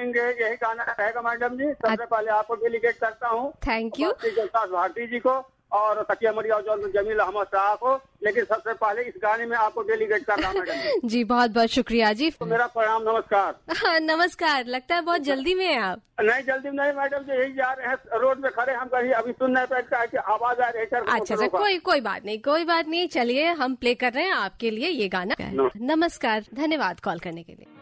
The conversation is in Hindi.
मॉर्निंग यही गाना रहेगा मैडम जी। सबसे पहले आपको डेलीकेट करता हूँ। Thank you. भारती जी को और तकिया मरिया जमील अहमद साहब को, लेकिन सबसे पहले इस गाने में आपको डेलीकेट कर रहा हूँ मैडम जी। बहुत बहुत शुक्रिया जी। तो मेरा प्रणाम, नमस्कार। हाँ, नमस्कार। लगता है बहुत जल्दी में है आप। नहीं जल्दी नहीं मैडम जी, यही जा रहे हैं, रोड पे खड़े हम कहीं अभी सुन नहीं पाए कि आवाज आ रही है। अच्छा, कोई बात नहीं, चलिए हम प्ले कर रहे हैं आपके लिए ये गाना। नमस्कार, धन्यवाद कॉल करने के लिए।